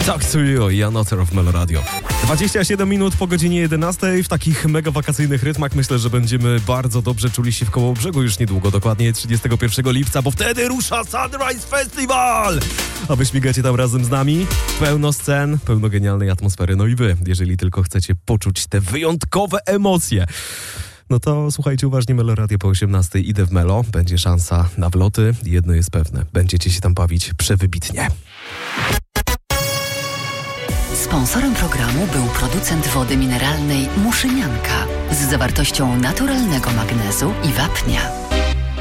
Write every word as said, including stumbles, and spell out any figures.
Talk to you, Jan Otter w Melo Radio. dwadzieścia siedem minut po godzinie jedenastej. W takich mega wakacyjnych rytmach myślę, że będziemy bardzo dobrze czuli się w Kołobrzegu już niedługo, dokładnie trzydziestego pierwszego lipca, bo wtedy rusza Sunrise Festival! A wy śmigacie tam razem z nami. Pełno scen, pełno genialnej atmosfery. No i wy, jeżeli tylko chcecie poczuć te wyjątkowe emocje, no to słuchajcie uważnie Melo Radio po osiemnastej. Idę w Melo, będzie szansa na wloty. Jedno jest pewne, będziecie się tam bawić przewybitnie. Sponsorem programu był producent wody mineralnej Muszynianka z zawartością naturalnego magnezu i wapnia.